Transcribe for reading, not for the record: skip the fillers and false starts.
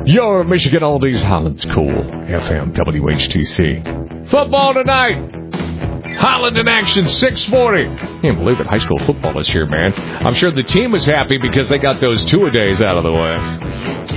Your Michigan Oldies, Holland's Cool, FM, WHTC. Football tonight. Holland in action, 6:40. Can't believe it. High school football is here, man. I'm sure the team was happy because they got those two-a-days out of the way.